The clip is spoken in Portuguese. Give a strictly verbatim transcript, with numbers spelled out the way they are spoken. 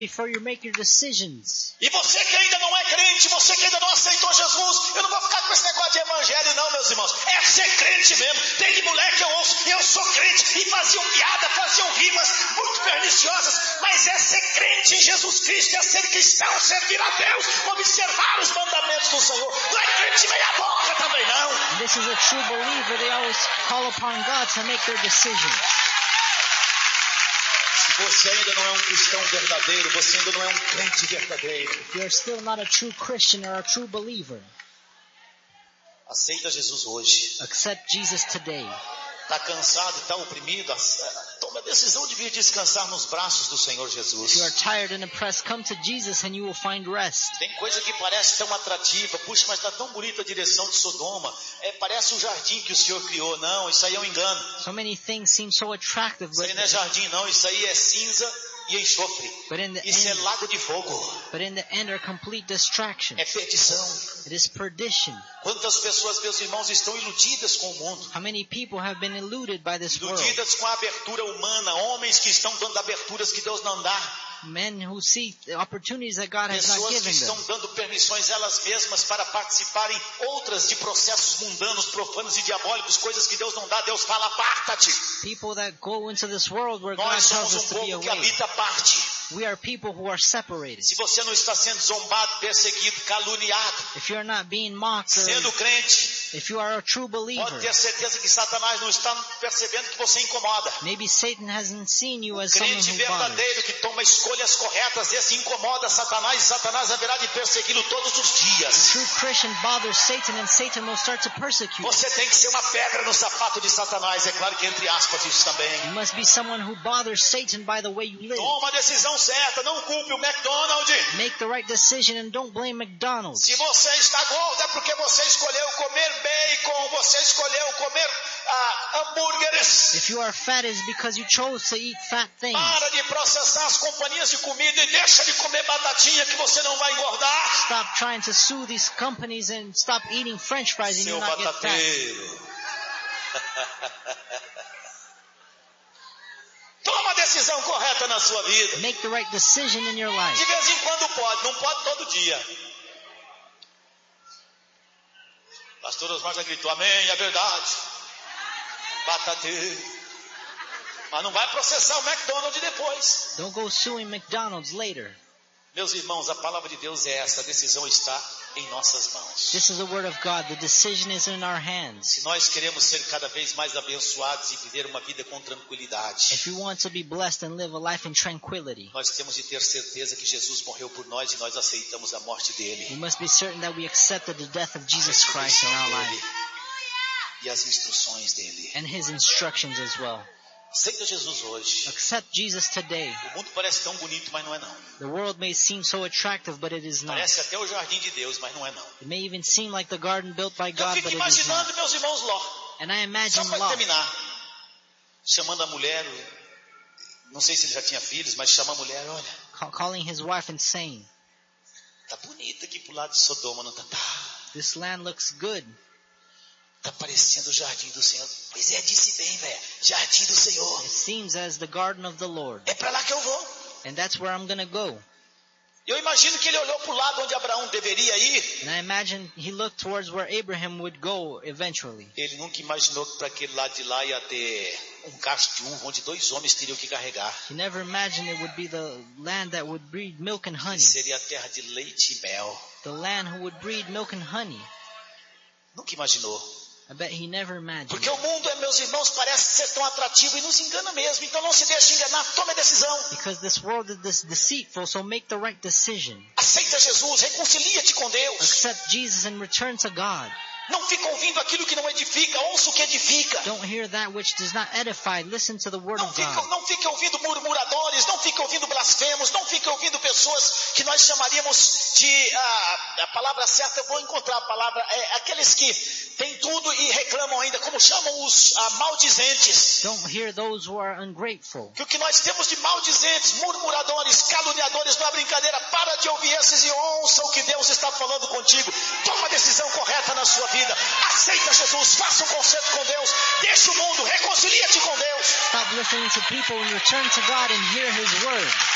before you make your decisions. E você que ainda não é crente, você que ainda não aceitou Jesus, eu não vou ficar com esse negócio de evangelho não, meus irmãos. É ser crente mesmo. Tem de mulher que eu ouço, eu sou crente, e faziam piada, faziam rimas muito perniciosas, mas é ser crente em Jesus Cristo, é ser cristão, servir a Deus, observar os mandamentos do Senhor. Não é crente meia boca também não. And this is a true believer. They always call upon God to make their decisions. Se você ainda não é um cristão verdadeiro, você ainda não é um crente verdadeiro. If you're still not a true Christian or a true believer, aceita Jesus hoje. accept Jesus today. Está cansado, está oprimido, toma a decisão de vir descansar nos braços do Senhor Jesus. If you are tired and oppressed, come to Jesus and you will find rest. Tem coisa que parece tão atrativa, puxa, mas está tão bonita a direção de Sodoma, é, parece um jardim que o Senhor criou. Não, isso aí é um engano. So many things seem so attractive, Isso but, aí não é jardim não, isso aí é cinza e enxofre. but, in the Isso é end, lago de fogo, but in the end are complete distraction. é perdição. It is perdition. Quantas pessoas, meus irmãos, estão iludidas com o mundo, How many people have been eluded by this world? iludidas com a abertura humana, homens que estão dando aberturas que Deus não dá. Men who see the opportunities that God has not Pessoas que given estão them. dando permissões elas mesmas para participarem outras de processos mundanos, profanos e diabólicos, coisas que Deus não dá. Deus fala, aparta-te. People that go into this world where God Nós tells somos us um to be povo que away. habita a parte. We are people who are separated. Se você não está sendo zombado, perseguido, caluniado, If you're not being mocked, or sendo crente, if you are a true pode believer, ter certeza que Satanás não está percebendo que você incomoda. maybe Satan hasn't seen you as someone Crente who bothers. verdadeiro que toma escolhas corretas, esse incomoda Satanás, e Satanás haverá de persegui-lo todos os dias. True Christian bothers Satan, and Satan will start to persecute. Você tem que ser uma pedra no sapato de Satanás, é claro que entre aspas isso também. You must be someone who bothers Satan by the way you live. Toma a decisão certa, não culpe o McDonald's. Make the right decision and don't blame McDonald's. Se você está gordo é porque você escolheu comer bacon, você escolheu comer ah, hambúrgueres. If you are fat, it's because you chose to eat fat things. Para de processar as companhias de comida e deixa de comer batatinha que você não vai engordar. Stop trying to sue these companies and stop eating French fries and Seu you'll not get fat. batateiro. Toma a decisão correta na sua vida. Make the right decision in your De life. vez em quando pode, não pode todo dia. Pastor Osmar já gritou, amém, é verdade. Batateiro. Mas não vai processar o McDonald's depois. Don't go suing McDonald's later. Meus irmãos, a palavra de Deus é essa, a decisão está em nossas mãos. This is the word of God. The decision is in our hands. Se nós queremos ser cada vez mais abençoados e viver uma vida com tranquilidade, If you want to be blessed and live a life in tranquility, nós temos de ter certeza que Jesus morreu por nós e nós aceitamos a morte we dele. must be certain that we accepted the death of A Jesus Christ in ressurreição our dele life e as instruções dele. and His instructions as well. Aceita Jesus hoje. Accept Jesus today. O mundo parece tão bonito, mas não é não. The world may seem so attractive, but it is not. Parece até o jardim de Deus, mas não é não. It may even seem like the garden built by Eu God, fico but it is imaginando not. meus irmãos Ló. And I Só imagine para Lot terminar, chamando a mulher, não sei se ele já tinha filhos, mas chama a mulher, olha, ca- calling his wife and saying, tá bonito aqui pro lado de Sodoma, não tá? Tá, "This land looks good. tá parecendo o jardim do Senhor. Pois é, disse bem, velho, jardim do Senhor. It seems as the garden of the Lord. É para lá que eu vou. And that's where I'm going to go." Eu imagino que ele olhou pro lado onde Abraão deveria ir. And I imagine he looked towards where Abraham would go eventually. Ele nunca imaginou que para aquele lado de lá ia ter um cacho de uva onde dois homens teriam que carregar. He never imagined it would be the land that would breed milk and honey. Seria a terra de leite e mel. The land who would breed milk and honey. Nunca imaginou. I bet he never imagined Porque it. o mundo, meus irmãos, parece ser tão atrativo e nos engana mesmo. Então não se deixe enganar, tome a decisão. Because this world is this deceitful, so make the right decision. Aceita Jesus, reconcilia-te com Deus. Accept Jesus and return to God. Não fica ouvindo aquilo que não edifica, ouça o que edifica. Don't hear that which does not edify. Listen to the word Não of fica, God. não fique ouvindo murmuradores, não fique ouvindo blasfemos, não fique ouvindo pessoas que nós chamaríamos de, ah, a palavra certa, eu vou encontrar a palavra, é, aqueles que têm tudo e reclamam ainda, como chamam os ah, maldizentes. Don't hear those who are ungrateful. Que o que nós temos de maldizentes, murmuradores, caluniadores, não é brincadeira, para de ouvir esses e ouça o que Deus está falando contigo. Toma a decisão correta na sua vida. Aceita Jesus, faça um concerto com Deus, deixa o mundo, reconcilia-te com Deus. Stop listening to people and return to God and hear His word.